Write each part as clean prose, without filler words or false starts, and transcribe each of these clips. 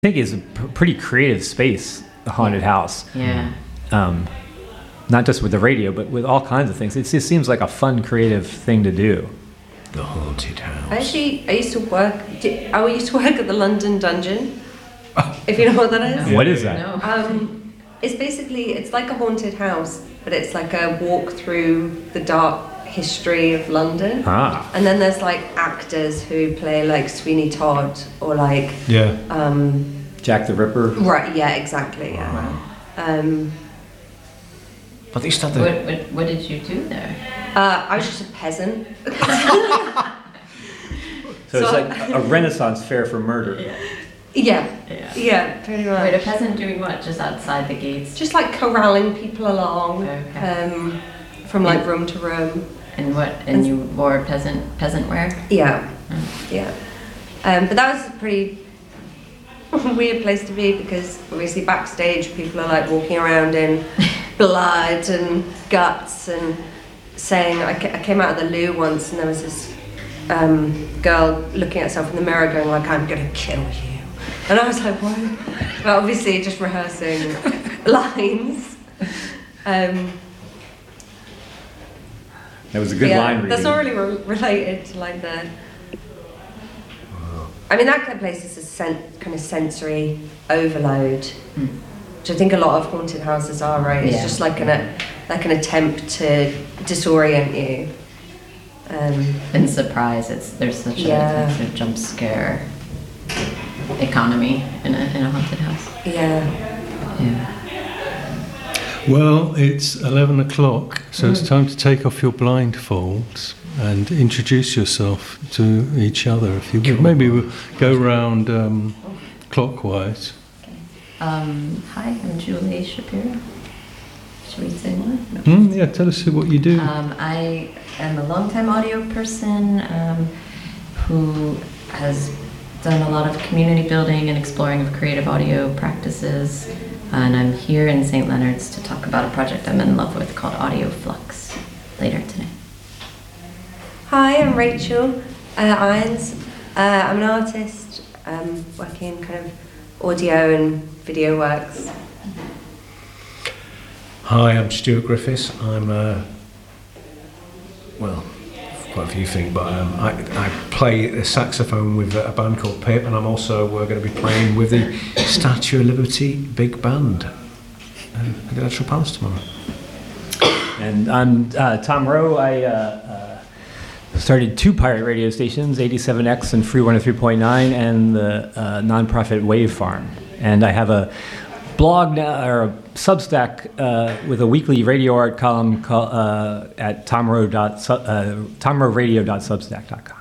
think it's a pretty creative space, the haunted house. Yeah. Not just with the radio, but with all kinds of things. It just seems like a fun, creative thing to do. The haunted house. Actually, I used to work at the London Dungeon, if you know what that is. What is that? No. It's like a haunted house, but it's like a walk through the dark history of London. Ah. And then there's like actors who play like Sweeney Todd or like Jack the Ripper. right, yeah, exactly, yeah. But they used to have the... What did you do there? I was just a peasant. So it's like a Renaissance fair for murder. Yeah, Yeah. pretty Wait, a much. peasant doing what? Just outside the gates? Just like corralling people along, Okay. from like room to room. And what? And you wore peasant wear? Yeah, yeah. But that was a pretty weird place to be because obviously backstage people are like walking around in blood and guts and saying. I came out of the loo once and there was this girl looking at herself in the mirror going like, "I'm gonna kill you," and I was like, "What?" But obviously just rehearsing lines. That was a good line reading. That's not really related to like the. I mean, that kind of place is a kind of sensory overload, which I think a lot of haunted houses are, right? It's just like an attempt to disorient you. And surprise, there's such a jump scare economy in a haunted house. Yeah. Well, it's 11 o'clock, so it's time to take off your blindfolds and introduce yourself to each other. If you would, maybe we'll go round clockwise. Hi, I'm Julie Shapiro. Should we say more? No. Yeah, tell us what you do. I am a longtime audio person who has done a lot of community building and exploring of creative audio practices. And I'm here in St. Leonard's to talk about a project I'm in love with called Audio Flux later today. Hi, I'm Rachel Irons. I'm an artist working in kind of audio and video works. Hi, I'm Stuart Griffiths. I'm quite a few things, but I play the saxophone with a band called Pip, and I'm also going to be playing with the Statue of Liberty Big Band at the Electoral Palace tomorrow. And I'm Tom Rowe. I started 2 pirate radio stations, 87X and Free 103.9, and the nonprofit Wave Farm. And I have a blog now, or a Substack with a weekly radio art column at tomrowe.substack.com.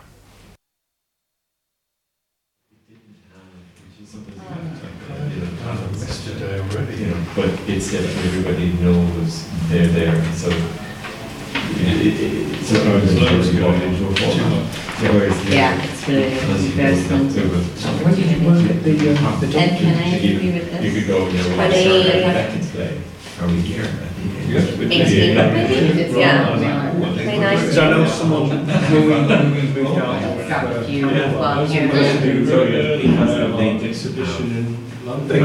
But it's that everybody knows they're there, so it's It's really very fun. And can I help you with this? You could go, back to play. Are we here? 18. Yeah. Very nice. Because I know someone when we moved out Because of the exhibition in London.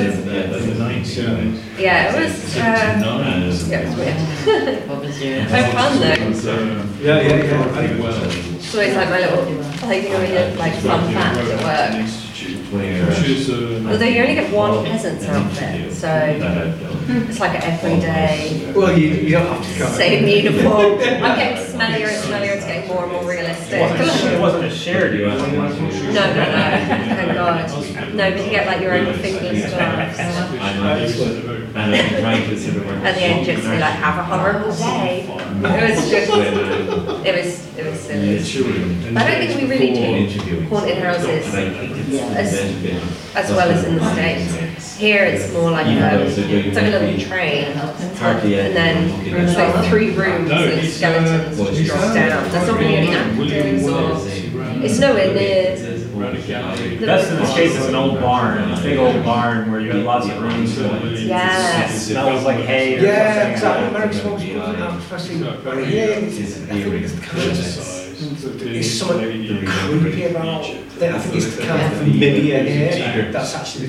Yeah, it was weird. What was your... Very fun though. Well. It's always like my little, like, you know, when you're like fun fact at work. Although you only get one peasant's outfit, so it's like every day. Well, you don't have to go. Same uniform. I'm getting smellier and smellier. It's getting more and more realistic. It wasn't a shared No. Thank God. No, but you get like your own fingerless gloves. And I'm trying to sort of work. At the end, just be like, "Have a horrible day." It was just, it was silly. I don't think we really do haunted houses as well as in the States. Here it's more like it's like a little train, and then it's like 3 rooms and skeletons just drop down. There's not really any actors or it's nowhere near. Best in the States is an old barn, a big old barn where you have lots of rooms. Yeah. It smells like hay. Yeah, exactly. American schools doesn't have especially here. I think it's kind of There's something creepy about. I think it's kind of familiar here. That's actually